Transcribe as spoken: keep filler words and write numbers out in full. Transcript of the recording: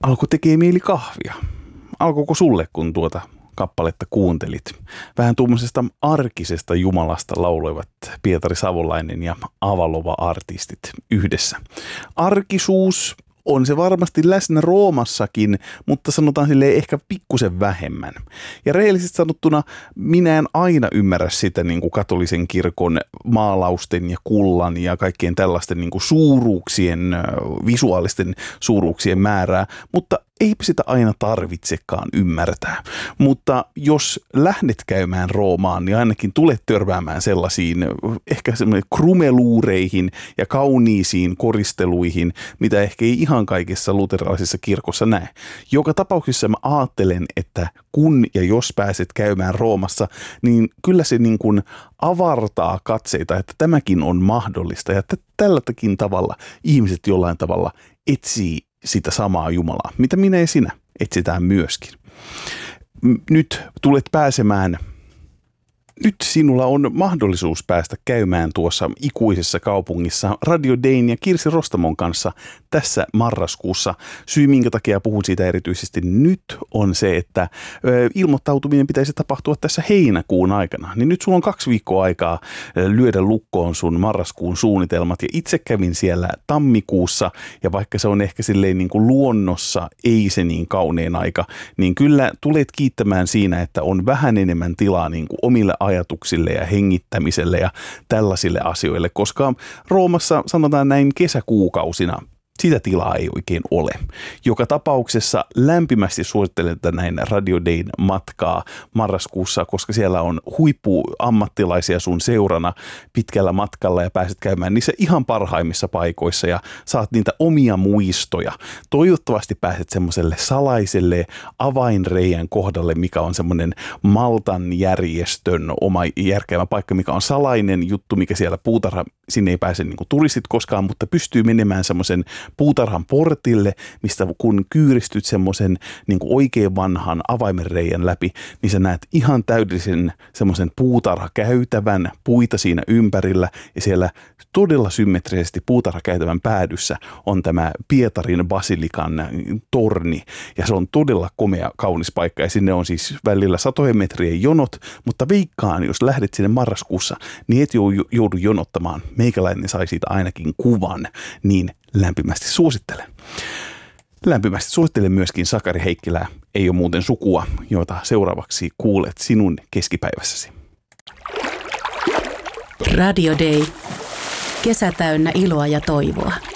alkoi tekee mieli kahvia. Alkoiko sulle, kun tuota kappaletta kuuntelit? Vähän tuommoisesta arkisesta Jumalasta lauloivat Pietari Savolainen ja Avalova-artistit yhdessä. Arkisuus on se varmasti läsnä Roomassakin, mutta sanotaan silleen ehkä pikkusen vähemmän. Ja rehellisesti sanottuna minä en aina ymmärrä sitä niin kuin katolisen kirkon maalausten ja kullan ja kaikkien tällaisten niin kuin suuruuksien, visuaalisten suuruuksien määrää, mutta eipä sitä aina tarvitsekaan ymmärtää. Mutta jos lähdet käymään Roomaan, niin ainakin tulet törmäämään sellaisiin ehkä semmoinen krumeluureihin ja kauniisiin koristeluihin, mitä ehkä ei ihan kaikessa luterilaisessa kirkossa näe. Joka tapauksessa mä ajattelen, että kun ja jos pääset käymään Roomassa, niin kyllä se niin kuin avartaa katseita, että tämäkin on mahdollista ja että tälläkin tavalla ihmiset jollain tavalla etsii sitä samaa Jumalaa, mitä minä ja sinä etsitään myöskin. Nyt tulet pääsemään, nyt sinulla on mahdollisuus päästä käymään tuossa ikuisessa kaupungissa Radio Dayn ja Kirsi Rostamon kanssa tässä marraskuussa. Syy, minkä takia puhun siitä erityisesti nyt, on se, että ilmoittautuminen pitäisi tapahtua tässä heinäkuun aikana. Niin nyt sulla on kaksi viikkoa aikaa lyödä lukkoon sun marraskuun suunnitelmat. Ja itse kävin siellä tammikuussa, ja vaikka se on ehkä silleen niin kuin luonnossa, ei se niin kaunein aika, niin kyllä tulet kiittämään siinä, että on vähän enemmän tilaa niin kuin omille ajatuksille ja hengittämiselle ja tällaisille asioille, koska Roomassa sanotaan näin kesäkuukausina sitä tilaa ei oikein ole. Joka tapauksessa lämpimästi suosittelen näin Radio Dayn matkaa marraskuussa, koska siellä on huippuammattilaisia sun seurana pitkällä matkalla ja pääset käymään niissä ihan parhaimmissa paikoissa ja saat niitä omia muistoja. Toivottavasti pääset semmoiselle salaiselle avainreijän kohdalle, mikä on semmoinen Maltan järjestön oma järkevä paikka, mikä on salainen juttu, mikä siellä puutarha, sinne ei pääse niin kuin turistit koskaan, mutta pystyy menemään semmoisen puutarhan portille, mistä kun kyyristyt semmoisen niin kuin oikein vanhan avaimenreijän läpi, niin sä näet ihan täydellisen semmoisen puutarhakäytävän, puita siinä ympärillä ja siellä todella symmetrisesti puutarhakäytävän päädyssä on tämä Pietarin basilikan torni ja se on todella komea, kaunis paikka ja sinne on siis välillä satojen metrien jonot, mutta veikkaan, jos lähdet sinne marraskuussa, niin et joudu jonottamaan. Meikäläinen sai siitä ainakin kuvan, niin lämpimästi suosittelen. Lämpimästi suosittelen myöskin Sakari Heikkilää, ei ole muuten sukua, jota seuraavaksi kuulet sinun keskipäivässäsi. Radio Day. Kesä täynnä iloa ja toivoa.